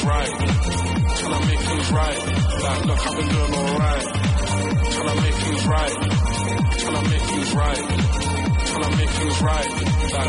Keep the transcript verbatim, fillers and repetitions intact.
things right. Tryna make things right. Like, look, I've been doing alright. Tryna make things right. Tryna make things right. Tryna make things right.